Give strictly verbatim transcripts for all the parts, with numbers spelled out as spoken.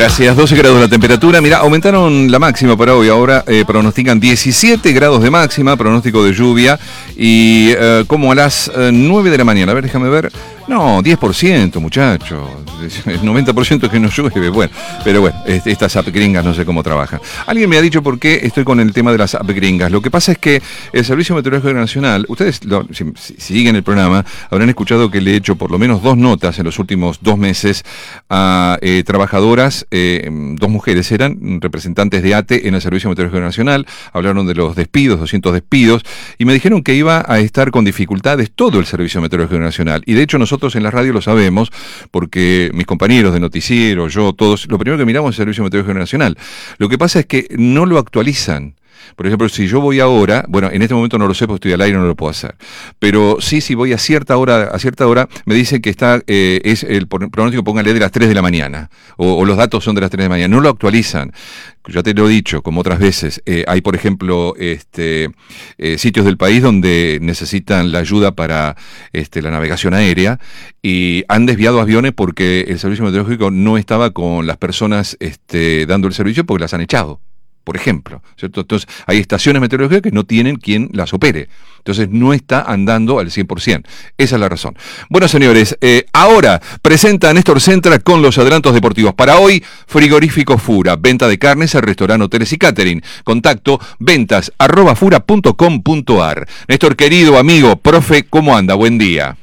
Gracias, doce grados la temperatura. Mirá, aumentaron la máxima para hoy. Ahora eh, pronostican diecisiete grados de máxima, pronóstico de lluvia. Y eh, como a las eh, nueve de la mañana. A ver, déjame ver. No, diez por ciento, muchacho. El noventa por ciento es que no llueve. Bueno, pero bueno, estas app gringas no sé cómo trabajan. Alguien me ha dicho por qué estoy con el tema de las app gringas. Lo que pasa es que el Servicio Meteorológico Nacional, ustedes lo, si, si siguen el programa, habrán escuchado que le he hecho por lo menos dos notas en los últimos dos meses a eh, trabajadoras, eh, dos mujeres eran, representantes de A T E en el Servicio Meteorológico Nacional. Hablaron de los despidos, doscientos despidos, y me dijeron que iba a estar con dificultades todo el Servicio Meteorológico Nacional. Y de hecho nosotros Nosotros en la radio lo sabemos, porque mis compañeros de noticiero, yo, todos, lo primero que miramos es el Servicio Meteorológico Nacional. Lo que pasa es que no lo actualizan. Por ejemplo, si yo voy ahora, bueno, en este momento no lo sé porque estoy al aire y no lo puedo hacer, pero sí, si voy a cierta hora, a cierta hora, me dicen que está, eh, es el pronóstico, póngale de las tres de la mañana, o, o los datos son de las tres de la mañana, no lo actualizan. Ya te lo he dicho, como otras veces, eh, hay, por ejemplo, este, eh, sitios del país donde necesitan la ayuda para este, la navegación aérea y han desviado aviones porque el servicio meteorológico no estaba con las personas este, dando el servicio porque las han echado. Por ejemplo, ¿cierto? Entonces, hay estaciones meteorológicas que no tienen quien las opere. Entonces, no está andando al cien por ciento. Esa es la razón. Bueno, señores, eh, ahora presenta Néstor Centra con los adelantos deportivos. Para hoy, Frigorífico Fura, venta de carnes al restaurante, hoteles y catering. Contacto, ventas, arroba fura punto com punto ar. Néstor, querido amigo, profe, ¿cómo anda? Buen día.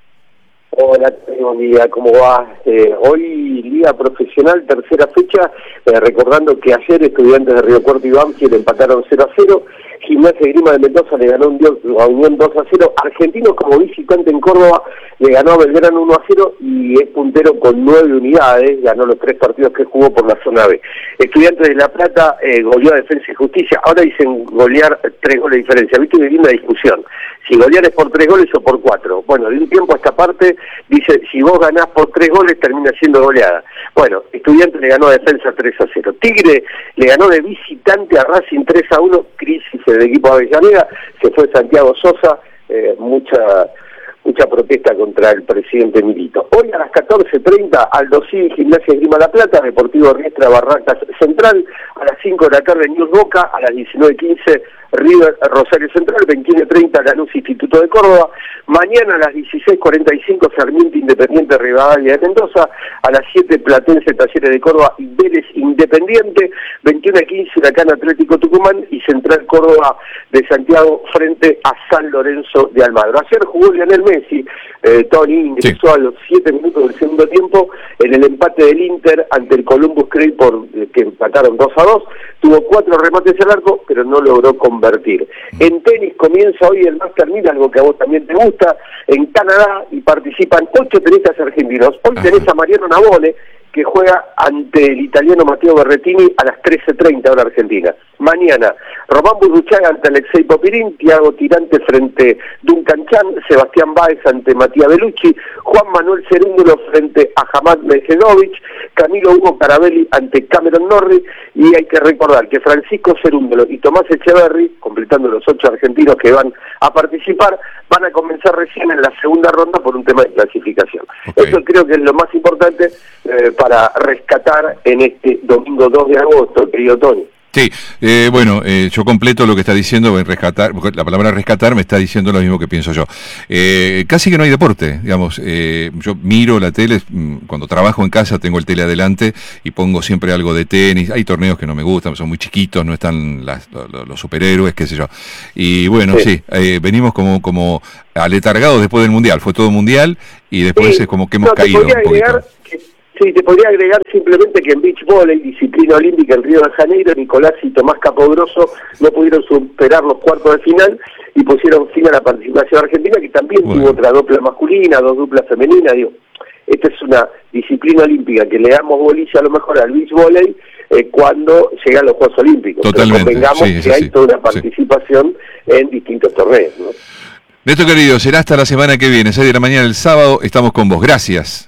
Hola, buen día, ¿cómo va? Eh, hoy Liga Profesional, tercera fecha, eh, recordando que ayer Estudiantes de Río Cuarto y Banfield empataron cero a cero, Gimnasia y Grima de Mendoza le ganó a Unión dos a cero, Argentinos como visitante en Córdoba le ganó a Belgrano uno a cero y es puntero con nueve unidades, ganó los tres partidos que jugó por la zona B. Estudiantes de La Plata eh, goleó a Defensa y Justicia, ahora dicen golear tres goles de diferencia, viste que viene una discusión, si golear es por tres goles o por cuatro. Bueno, de un tiempo a esta parte dice, si vos ganás por tres goles termina siendo goleada. Bueno, Estudiantes le ganó a Defensa tres a cero. Tigre le ganó de visitante a Racing tres a uno, crisis del equipo de Avellaneda, se fue Santiago Sosa, eh, mucha mucha protesta contra el presidente Milito. Hoy a las catorce treinta, Aldo Civi, Gimnasia Esgrima La Plata, Deportivo Riestra Barracas Central, a las cinco de la tarde News Boca, a las diecinueve quince River Rosario Central, veintiuno treinta Lanús Instituto de Córdoba, mañana a las dieciséis cuarenta y cinco Sarmiento Independiente Rivadavia de Mendoza, a las siete Platense Talleres de Córdoba y Vélez Independiente, veintiuno quince Huracán Atlético Tucumán y Central Córdoba de Santiago frente a San Lorenzo de Almagro. Ayer jugó Lionel Messi, eh, Tony ingresó sí. a los siete minutos del segundo tiempo en el empate del Inter ante el Columbus Crew por eh, que empataron dos a dos, tuvo cuatro remates al arco pero no logró convertir. En tenis comienza hoy el Master mil, algo que a vos también te gusta, en Canadá, y participan ocho tenistas argentinos. Hoy tenés a Mariano Navone, que juega ante el italiano Matteo Berrettini a las trece treinta hora argentina. Mañana, Román Burruchaga ante Alexei Popirín, Thiago Tirante frente Duncan Chan, Sebastián Báez ante Matías Bellucci, Juan Manuel Cerúndulo frente a Hamad Mejenovic, Camilo Hugo Carabelli ante Cameron Norrie, y hay que recordar que Francisco Cerúndulo y Tomás Echeverry, completando los ocho argentinos que van a participar, van a comenzar recién en la segunda ronda por un tema de clasificación. Okay. Eso creo que es lo más importante eh, para rescatar en este domingo dos de agosto, querido Tony. Sí, eh, bueno, eh, yo completo lo que está diciendo, rescatar, porque la palabra rescatar me está diciendo lo mismo que pienso yo. Eh, casi que no hay deporte, digamos, eh, yo miro la tele, cuando trabajo en casa tengo el tele adelante y pongo siempre algo de tenis, hay torneos que no me gustan, son muy chiquitos, no están las, los, los superhéroes, qué sé yo. Y bueno, sí, sí eh, venimos como, como aletargados después del Mundial, fue todo Mundial y después sí, es como que hemos no, caído un poquito. Sí, te podría agregar simplemente que en beach volley, disciplina olímpica en Río de Janeiro, Nicolás y Tomás Capodroso no pudieron superar los cuartos de final y pusieron fin a la participación argentina, que también bueno. tuvo otra dupla masculina, dos duplas femeninas. Digo, esta es una disciplina olímpica que le damos bolilla a lo mejor al beach volley eh, cuando llegan los Juegos Olímpicos. Totalmente. Pero convengamos sí, que hay sí, toda una participación sí. en distintos torneos, ¿no? Néstor querido, será hasta la semana que viene, seis de la mañana el sábado, estamos con vos. Gracias.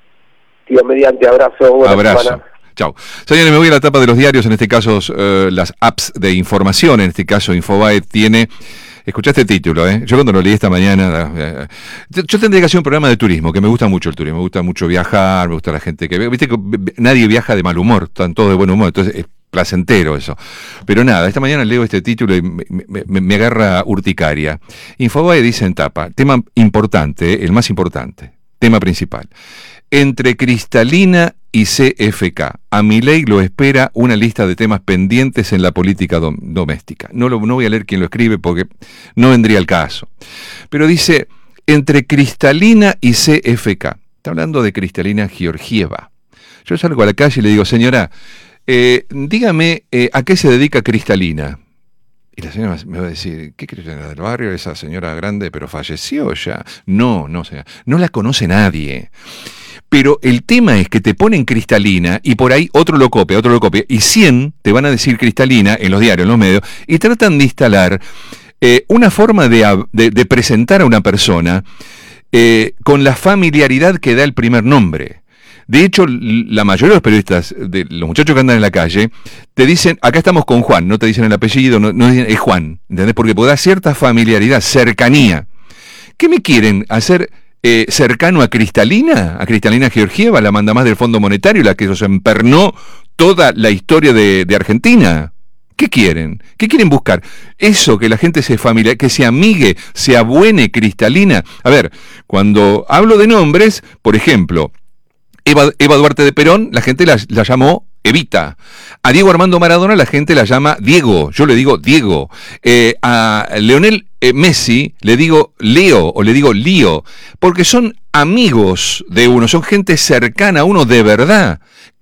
Tío, mediante, abrazo. Buena abrazo. Semana. Chao. Señores, me voy a la tapa de los diarios, en este caso eh, las apps de información, en este caso Infobae tiene Escuchá este título, ¿eh? Yo cuando lo leí esta mañana, eh, yo tendría que hacer un programa de turismo, que me gusta mucho el turismo, me gusta mucho viajar, me gusta la gente que ve. Viste que nadie viaja de mal humor, están todos de buen humor, entonces es placentero eso. Pero nada, esta mañana leo este título y me, me, me agarra urticaria. Infobae dice en tapa, tema importante, eh, el más importante, tema principal. Entre Cristalina y C F K, a Milei lo espera una lista de temas pendientes en la política dom- doméstica. No, lo, no voy a leer quién lo escribe porque no vendría al caso. Pero dice, entre Cristalina y C F K. Está hablando de Cristalina Georgieva. Yo salgo a la calle y le digo, señora, eh, dígame, eh, ¿a qué se dedica Cristalina? Y la señora me va a decir, ¿qué Cristalina del barrio? Esa señora grande, pero falleció ya. No, no, señora, no la conoce nadie. Pero el tema es que te ponen Cristalina y por ahí otro lo copia, otro lo copia, y cien te van a decir Cristalina en los diarios, en los medios, y tratan de instalar eh, una forma de, de, de presentar a una persona eh, con la familiaridad que da el primer nombre. De hecho, la mayoría de los periodistas, de los muchachos que andan en la calle, te dicen, acá estamos con Juan, no te dicen el apellido, no, no dicen, es Juan, ¿entendés? Porque da cierta familiaridad, cercanía. ¿Qué me quieren hacer? Eh, cercano a Cristalina, a Cristalina Georgieva, la manda más del Fondo Monetario, la que se empernó toda la historia de, de Argentina. ¿Qué quieren? ¿Qué quieren buscar? Eso, que la gente se familiarice, que se amigue, se abuene Cristalina. A ver, cuando hablo de nombres, por ejemplo, Eva, Eva Duarte de Perón, la gente la, la llamó Evita. A Diego Armando Maradona la gente la llama Diego, yo le digo Diego. Eh, a Leonel eh, Messi le digo Leo o le digo Lío, porque son amigos de uno, son gente cercana a uno de verdad,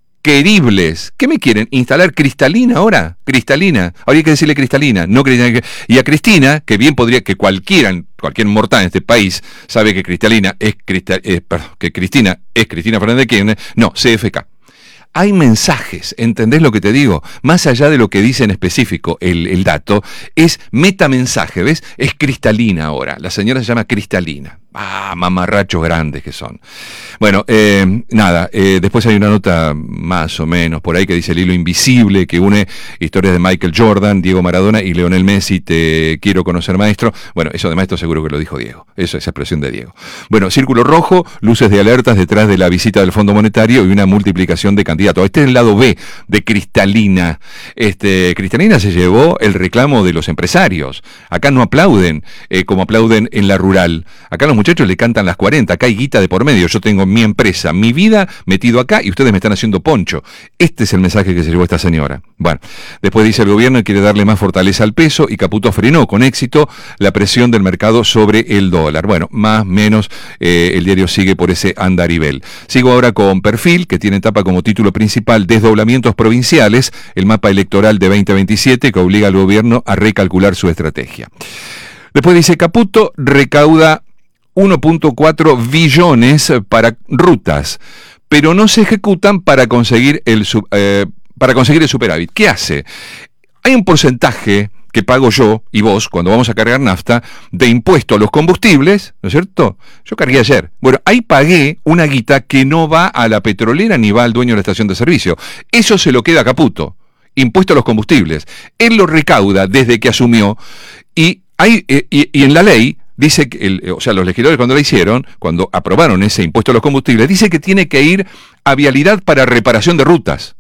queribles. ¿Qué me quieren? ¿Instalar Cristalina ahora? Cristalina. Ahora hay que decirle Cristalina, no Cristalina. Y a Cristina, que bien podría, que cualquiera, cualquier mortal en este país sabe que Cristalina es, Crista, eh, perdón, que Cristina es Cristina Fernández de Kirchner, no, C F K. Hay mensajes, ¿entendés lo que te digo? Más allá de lo que dice en específico el, el dato, es metamensaje, ¿ves? Es Cristalina ahora, la señora se llama Cristalina. Ah, mamarrachos grandes que son. Bueno, eh, nada, eh, después hay una nota más o menos por ahí que dice el hilo invisible que une historias de Michael Jordan, Diego Maradona y Leonel Messi, te quiero conocer maestro. Bueno, eso de maestro seguro que lo dijo Diego, eso es expresión de Diego. Bueno, círculo rojo, luces de alertas detrás de la visita del Fondo Monetario y una multiplicación de candidatos. Este es el lado B de Cristalina. Este, Cristalina se llevó el reclamo de los empresarios. Acá no aplauden eh, como aplauden en la rural. Acá los muchachos le cantan las cuarenta, acá hay guita de por medio, yo tengo mi empresa, mi vida metido acá y ustedes me están haciendo poncho. Este es el mensaje que se llevó esta señora. Bueno, después dice el gobierno que quiere darle más fortaleza al peso y Caputo frenó con éxito la presión del mercado sobre el dólar. Bueno, más menos eh, el diario sigue por ese andarivel. Sigo ahora con Perfil, que tiene etapa como título principal Desdoblamientos provinciales, el mapa electoral de veinte veintisiete que obliga al gobierno a recalcular su estrategia. Después dice Caputo recauda uno punto cuatro billones para rutas, pero no se ejecutan para conseguir el eh, para conseguir el superávit. ¿Qué hace? Hay un porcentaje que pago yo y vos cuando vamos a cargar nafta de impuesto a los combustibles, ¿no es cierto? Yo cargué ayer. Bueno, ahí pagué una guita que no va a la petrolera ni va al dueño de la estación de servicio. Eso se lo queda a Caputo. Impuesto a los combustibles. Él lo recauda desde que asumió y hay eh, y, y en la ley dice que, el, o sea, los legisladores cuando la hicieron, cuando aprobaron ese impuesto a los combustibles, dice que tiene que ir a vialidad para reparación de rutas.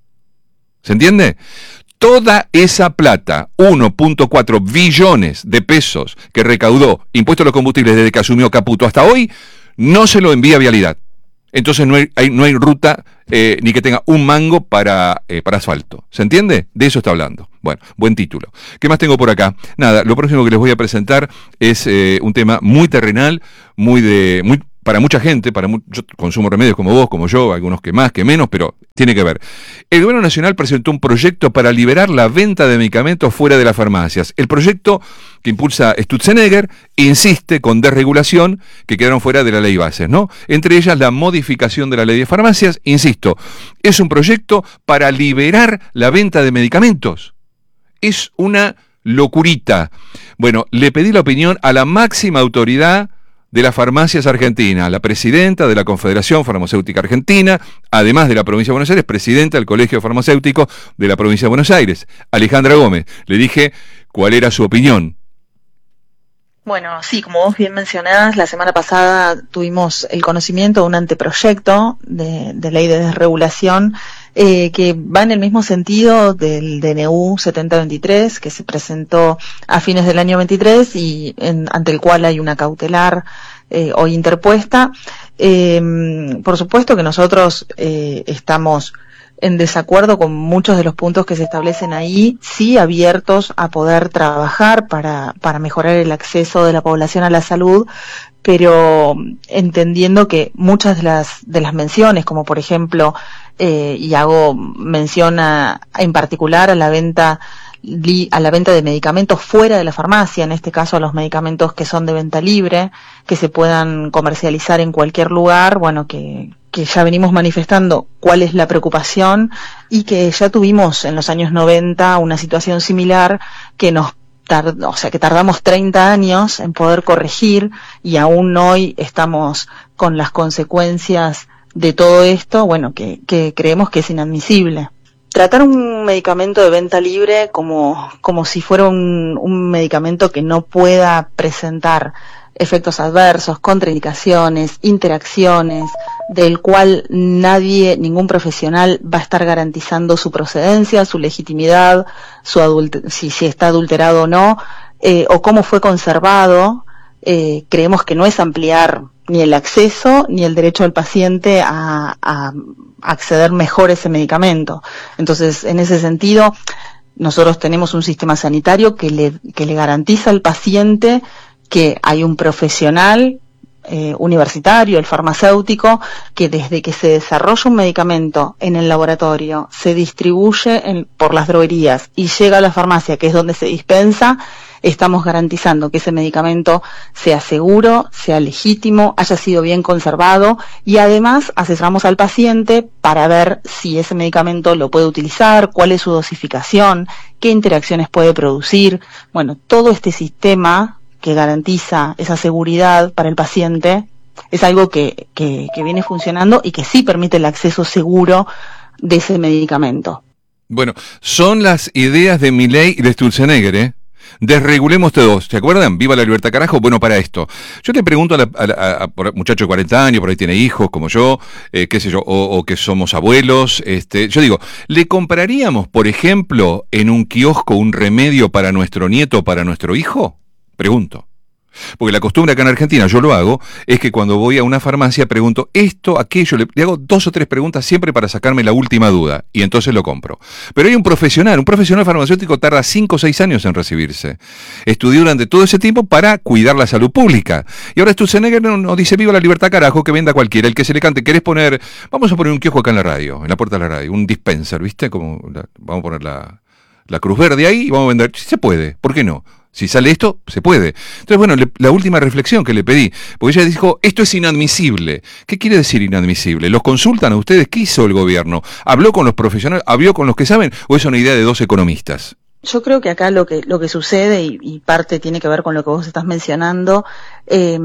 ¿Se entiende? Toda esa plata, uno punto cuatro billones de pesos que recaudó impuesto a los combustibles desde que asumió Caputo hasta hoy, no se lo envía a vialidad. Entonces no hay, hay, no hay ruta eh, ni que tenga un mango para, eh, para asfalto. ¿Se entiende? De eso está hablando. Bueno, buen título. ¿Qué más tengo por acá? Nada, lo próximo que les voy a presentar es eh, un tema muy terrenal, muy de muy para mucha gente, para mu- yo consumo remedios como vos, como yo, algunos que más, que menos, pero tiene que ver. El Gobierno Nacional presentó un proyecto para liberar la venta de medicamentos fuera de las farmacias. El proyecto que impulsa Stutzenegger insiste con desregulación que quedaron fuera de la ley bases, ¿no? Entre ellas la modificación de la ley de farmacias, insisto, es un proyecto para liberar la venta de medicamentos. Es una locurita. Bueno, le pedí la opinión a la máxima autoridad de las farmacias argentinas, la presidenta de la Confederación Farmacéutica Argentina, además de la provincia de Buenos Aires, presidenta del Colegio Farmacéutico de la provincia de Buenos Aires, Alejandra Gómez. Le dije cuál era su opinión. Bueno, sí, como vos bien mencionás, la semana pasada tuvimos el conocimiento de un anteproyecto de, de ley de desregulación eh, que va en el mismo sentido del D N U setenta veintitrés, que se presentó a fines del año veintitrés y en, ante el cual hay una cautelar eh, hoy interpuesta. Eh, por supuesto que nosotros eh, estamos en desacuerdo con muchos de los puntos que se establecen ahí, sí abiertos a poder trabajar para, para mejorar el acceso de la población a la salud, pero entendiendo que muchas de las, de las menciones, como por ejemplo, eh, y hago mención a, en particular a la venta a la venta de medicamentos fuera de la farmacia, en este caso a los medicamentos que son de venta libre, que se puedan comercializar en cualquier lugar, bueno, que, que ya venimos manifestando cuál es la preocupación y que ya tuvimos en los años noventa una situación similar que nos tardó, o sea, que tardamos treinta años en poder corregir y aún hoy estamos con las consecuencias de todo esto, bueno, que, que creemos que es inadmisible. Tratar un medicamento de venta libre como, como si fuera un, un medicamento que no pueda presentar efectos adversos, contraindicaciones, interacciones, del cual nadie, ningún profesional va a estar garantizando su procedencia, su legitimidad, su adulter- si, si está adulterado o no, eh, o cómo fue conservado, eh, creemos que no es ampliar ni el acceso ni el derecho del paciente a, a acceder mejor a ese medicamento. Entonces, en ese sentido, nosotros tenemos un sistema sanitario que le, que le garantiza al paciente que hay un profesional eh, universitario, el farmacéutico, que desde que se desarrolla un medicamento en el laboratorio, se distribuye en, por las droguerías y llega a la farmacia, que es donde se dispensa, estamos garantizando que ese medicamento sea seguro, sea legítimo, haya sido bien conservado y además asesoramos al paciente para ver si ese medicamento lo puede utilizar, cuál es su dosificación, qué interacciones puede producir. Bueno, todo este sistema que garantiza esa seguridad para el paciente es algo que, que, que viene funcionando y que sí permite el acceso seguro de ese medicamento. Bueno, son las ideas de Milei y de Sturzenegger, ¿eh? Desregulemos todos, ¿se acuerdan? Viva la libertad, carajo. Bueno, para esto, yo le pregunto a, la, a, la, a, a muchacho de cuarenta años, por ahí tiene hijos como yo, eh, qué sé yo, o, o que somos abuelos, este, yo digo, ¿le compraríamos, por ejemplo, en un kiosco un remedio para nuestro nieto o para nuestro hijo? Pregunto. Porque la costumbre acá en Argentina, yo lo hago, es que cuando voy a una farmacia pregunto esto, aquello, le, le hago dos o tres preguntas siempre para sacarme la última duda, y entonces lo compro. Pero hay un profesional, un profesional farmacéutico tarda cinco o seis años en recibirse. Estudió durante todo ese tiempo para cuidar la salud pública. Y ahora Sturzenegger no, no dice viva la libertad, carajo, que venda cualquiera, el que se le cante. ¿Querés poner, vamos a poner un kiosco acá en la radio, en la puerta de la radio, un dispenser, ¿viste? Como la, vamos a poner la, la cruz verde ahí y vamos a vender. Si se puede, ¿por qué no? Si sale esto, se puede. Entonces, bueno, le, la última reflexión que le pedí, porque ella dijo, esto es inadmisible. ¿Qué quiere decir inadmisible? ¿Los consultan a ustedes? ¿Qué hizo el gobierno? ¿Habló con los profesionales? ¿Habló con los que saben? ¿O es una idea de dos economistas? Yo creo que acá lo que lo que sucede, y, y parte tiene que ver con lo que vos estás mencionando, eh,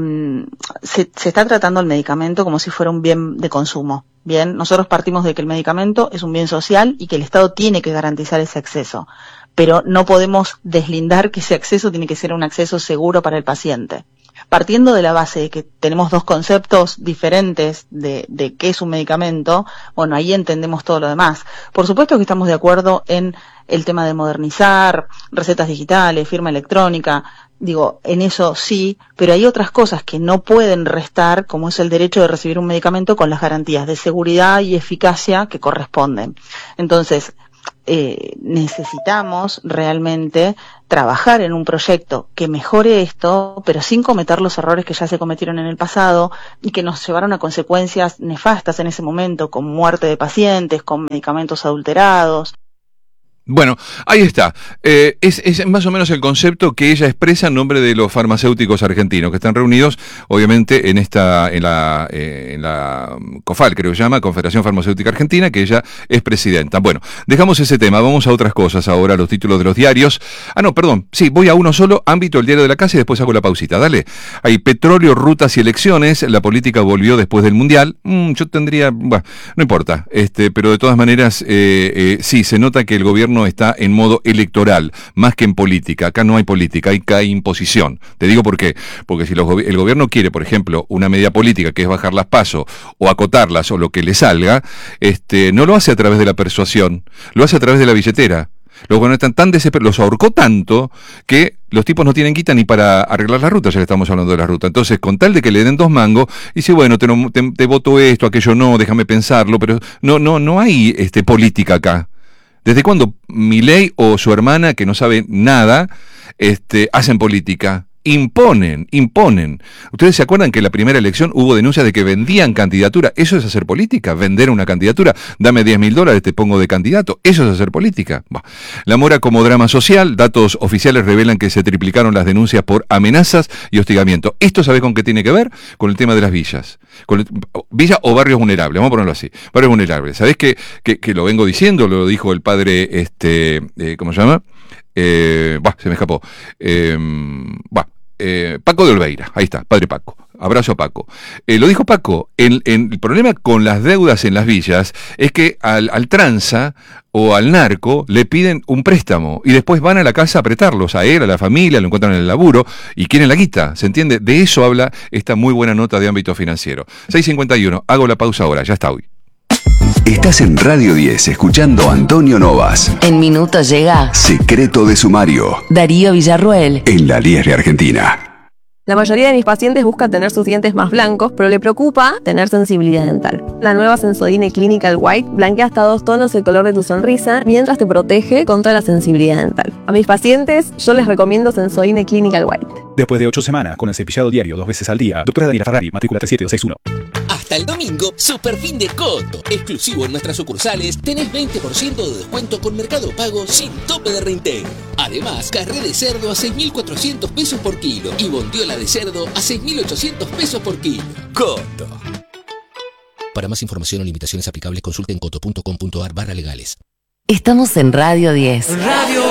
se, se está tratando el medicamento como si fuera un bien de consumo. Bien, nosotros partimos de que el medicamento es un bien social y que el Estado tiene que garantizar ese acceso. Pero no podemos deslindar que ese acceso tiene que ser un acceso seguro para el paciente. Partiendo de la base de que tenemos dos conceptos diferentes de, de qué es un medicamento, bueno, ahí entendemos todo lo demás. Por supuesto que estamos de acuerdo en el tema de modernizar, recetas digitales, firma electrónica, digo, en eso sí, pero hay otras cosas que no pueden restar, como es el derecho de recibir un medicamento con las garantías de seguridad y eficacia que corresponden. Entonces, Eh, necesitamos realmente trabajar en un proyecto que mejore esto, pero sin cometer los errores que ya se cometieron en el pasado y que nos llevaron a consecuencias nefastas en ese momento, con muerte de pacientes, con medicamentos adulterados. Bueno, ahí está. Eh, es, es más o menos el concepto que ella expresa en nombre de los farmacéuticos argentinos, que están reunidos, obviamente, en esta, en la, eh, en la COFAL, creo que se llama, Confederación Farmacéutica Argentina, que ella es presidenta. Bueno, dejamos ese tema, vamos a otras cosas ahora, los títulos de los diarios. Ah, no, perdón, sí, voy a uno solo, ámbito, el diario de la casa, y después hago la pausita. Dale. Hay petróleo, rutas y elecciones, la política volvió después del Mundial. Mm, yo tendría, bueno, no importa, este, pero de todas maneras, eh, eh, sí, se nota que el gobierno gobierno está en modo electoral, más que en política. Acá no hay política, hay, hay imposición. Te digo por qué. Porque si los, el gobierno quiere, por ejemplo, una medida política, que es bajar las PASO, o acotarlas, o lo que le salga, este, no lo hace a través de la persuasión, lo hace a través de la billetera. Los gobiernos están tan desesperados, los ahorcó tanto, que los tipos no tienen guita ni para arreglar la ruta, ya que estamos hablando de la ruta. Entonces, con tal de que le den dos mangos, dice, bueno, te, te, te voto esto, aquello no, déjame pensarlo, pero no, no, no hay este, política acá. ¿Desde cuándo Milei o su hermana, que no sabe nada, este, hacen política? Imponen, imponen. ¿Ustedes se acuerdan que en la primera elección hubo denuncias de que vendían candidatura? Eso es hacer política, vender una candidatura. Dame diez mil dólares, te pongo de candidato. Eso es hacer política. Bah. La mora como drama social. Datos oficiales revelan que se triplicaron las denuncias por amenazas y hostigamiento. ¿Esto sabés con qué tiene que ver? Con el tema de las villas. Con el, villas o barrios vulnerables, vamos a ponerlo así. Barrios vulnerables. ¿Sabés que, que, que lo vengo diciendo? Lo dijo el padre, este, eh, ¿cómo se llama? Eh, bah, se me escapó. Eh, bah. Eh, Paco de Olveira, ahí está, padre Paco, abrazo a Paco. Eh, lo dijo Paco, el, el, el problema con las deudas en las villas es que al, al tranza o al narco le piden un préstamo y después van a la casa a apretarlos, a él, a la familia, lo encuentran en el laburo y quieren la guita, ¿se entiende? De eso habla esta muy buena nota de ámbito financiero. seis cincuenta y uno, hago la pausa ahora, ya está hoy. Estás en Radio diez escuchando a Antonio Novas. En minutos llega Secreto de Sumario. Darío Villarruel. En la diez de Argentina. La mayoría de mis pacientes buscan tener sus dientes más blancos, pero le preocupa tener sensibilidad dental. La nueva Sensodyne Clinical White blanquea hasta dos tonos el color de tu sonrisa mientras te protege contra la sensibilidad dental. A mis pacientes yo les recomiendo Sensodyne Clinical White. Después de ocho semanas con el cepillado diario dos veces al día, doctora Daniela Ferrari, matrícula tres siete dos seis uno. Hasta el domingo, super fin de Coto. Exclusivo en nuestras sucursales, tenés veinte por ciento de descuento con Mercado Pago sin tope de reintegro. Además, carré de cerdo a seis mil cuatrocientos pesos por kilo y bondiola de cerdo a seis mil ochocientos pesos por kilo. Coto. Para más información o limitaciones aplicables, consulten coto punto com punto ar barra legales. Estamos en Radio diez. Radio